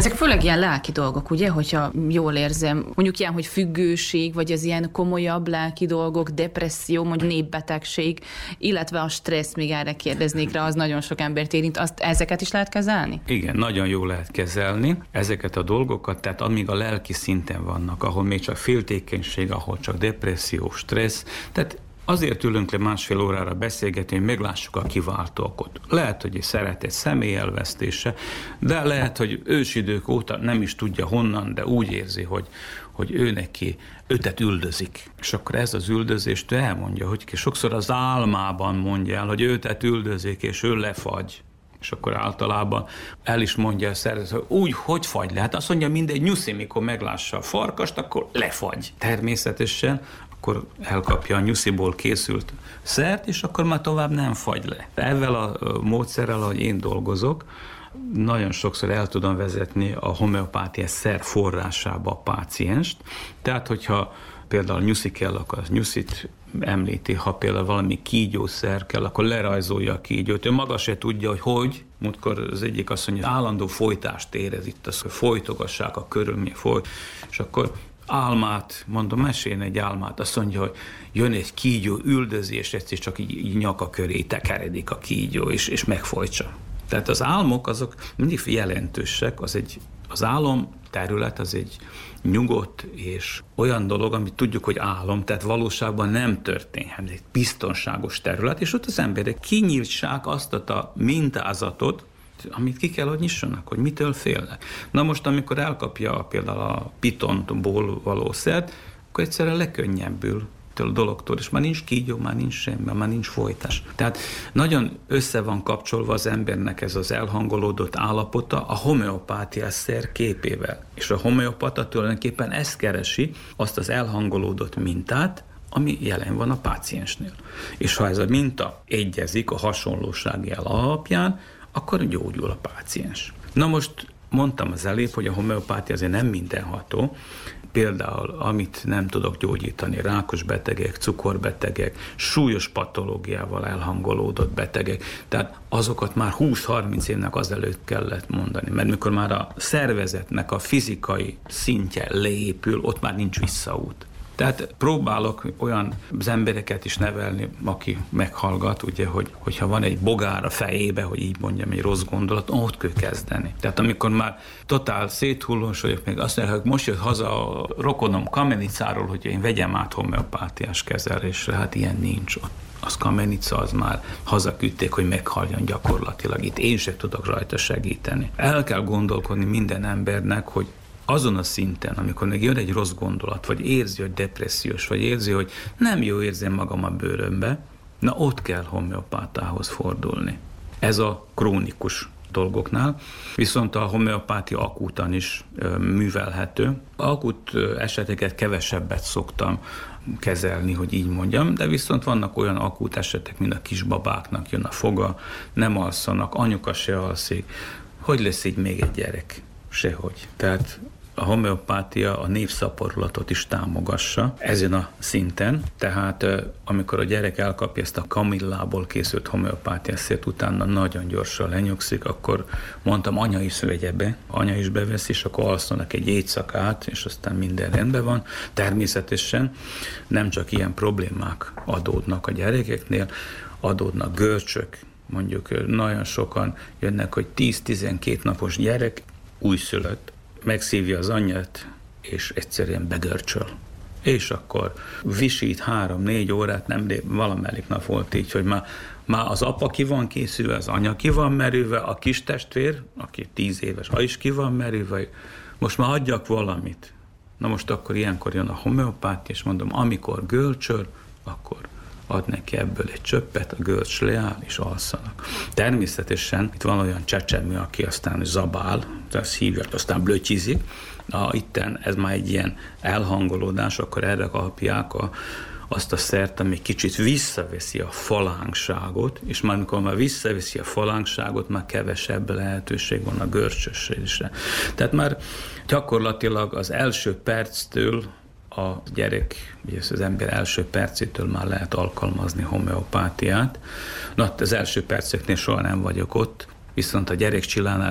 Ezek főleg ilyen lelki dolgok, ugye, hogyha jól érzem. Mondjuk ilyen, hogy függőség, vagy az ilyen komolyabb lelki dolgok, depresszió, mondjuk népbetegség, illetve a stressz, még erre kérdeznék rá, az nagyon sok embert érint. Ezeket is lehet kezelni? Igen, nagyon jól lehet kezelni ezeket a dolgokat, tehát amíg a lelki szinten vannak, ahol még csak féltékenység, ahol csak depresszió, stressz, tehát azért ülünk le másfél órára beszélgetni, hogy meglássuk a kiváltó okot. Lehet, hogy egy szeretet személy elvesztése, de lehet, hogy ősidők óta nem is tudja honnan, de úgy érzi, hogy ő neki őtet üldözik. És akkor ez az üldözést elmondja, hogy sokszor az álmában mondja el, hogy őtet üldözik, és ő lefagy. És akkor általában el is mondja a szervezet, hogy úgy, hogy fagy le? Hát azt mondja, mindegy nyuszi, mikor meglássa a farkast, akkor lefagy. Természetesen akkor elkapja a nyusziból készült szert, és akkor már tovább nem fagy le. Ezzel a módszerrel, ahogy én dolgozok, nagyon sokszor el tudom vezetni a homeopátia szer forrásába a pácienst. Tehát, hogyha például nyuszi kell, akkor az nyuszit említi, ha például valami kígyószer kell, akkor lerajzolja a kígyót. Ő maga se tudja, hogy. Múltkor az egyik azt mondja, állandó folytást érez itt, az, hogy folytogassák a körülmény, és akkor álmát, mondom, meséljen egy álmát, azt mondja, hogy jön egy kígyó, üldözi, és egyszer csak így nyaka köré tekeredik a kígyó, és megfojtsa. Tehát az álmok azok mindig jelentősek, az álom terület az egy nyugodt és olyan dolog, amit tudjuk, hogy álom, tehát valóságban nem történhet, egy biztonságos terület, és ott az emberek kinyítsák azt a mintázatot, amit ki kell, hogy nyissanak, hogy mitől félnek. Na most, amikor elkapja például a pitontból való szert, akkor egyszerűen lekönnyebbül a dologtól, és már nincs kígyó, már nincs semmi, már nincs folytás. Tehát nagyon össze van kapcsolva az embernek ez az elhangolódott állapota a homeopátia szer képével. És a homeopata tulajdonképpen ezt keresi, azt az elhangolódott mintát, ami jelen van a páciensnél. És ha ez a minta egyezik a hasonlósági jel alapján, akkor gyógyul a páciens. Na most mondtam az előbb, hogy a homeopátia azért nem mindenható. Például, amit nem tudok gyógyítani, rákos betegek, cukorbetegek, súlyos patológiával elhangolódott betegek, tehát azokat már 20-30 évnek azelőtt kellett mondani, mert mikor már a szervezetnek a fizikai szintje leépül, ott már nincs visszaút. Tehát próbálok olyan az embereket is nevelni, aki meghallgat, ugye, hogyha van egy bogár a fejébe, hogy így mondjam, egy rossz gondolat, ott kell kezdeni. Tehát amikor már totál széthullós vagyok, még azt mondja, hogy most jött haza a rokonom Kamenicáról, hogy én vegyem át homeopátiás kezelésre, hát ilyen nincs ott. Az Kamenica, az már hazaküldték, hogy meghalljon gyakorlatilag. Itt én sem tudok rajta segíteni. El kell gondolkodni minden embernek, hogy azon a szinten, amikor meg jön egy rossz gondolat, vagy érzi, hogy depressziós, vagy érzi, hogy nem jó érzem magam a bőrömbe, na ott kell homeopátához fordulni. Ez a krónikus dolgoknál, viszont a homeopátia akútan is művelhető. Akut eseteket kevesebbet szoktam kezelni, hogy így mondjam, de viszont vannak olyan akut esetek, mint a kisbabáknak jön a foga, nem alszanak, anyuka se alszik. Hogy lesz így még egy gyerek? Sehogy. Tehát a homeopátia a névszaporulatot is támogassa ezen a szinten, tehát amikor a gyerek elkapja ezt a kamillából készült homeopátia szert, utána nagyon gyorsan lenyugszik, akkor mondtam, anya is vegye be, anya is bevesz, és akkor alszanak egy éjszakát, és aztán minden rendben van. Természetesen nem csak ilyen problémák adódnak a gyerekeknél, adódnak görcsök, mondjuk nagyon sokan jönnek, hogy 10-12 napos gyerek, újszülött, megszívja az anyját, és egyszerűen begörcsöl. És akkor visít 3-4 órát, valamelyik nap volt így, hogy már az apa ki van készülve, az anya ki van merülve, a kis testvér, aki 10 éves, is ki van merülve, most már adjak valamit. Na most akkor ilyenkor jön a homeopátia, és mondom, amikor görcsöl, akkor ad neki ebből egy csöppet, a görcs leáll, és alszanak. Természetesen itt van olyan csecsemő, aki aztán zabál, ezt hívják, aztán blötyizik. Itten ez már egy ilyen elhangolódás, akkor erre kapják azt a szert, ami kicsit visszaveszi a falánkságot, és már amikor már visszaveszi a falánkságot, már kevesebb lehetőség van a görcsösségre. Tehát már gyakorlatilag az első perctől a gyerek, ugye az ember első percétől már lehet alkalmazni homeopátiát. Na, az első perceknél soha nem vagyok ott, viszont a gyerekcsillánál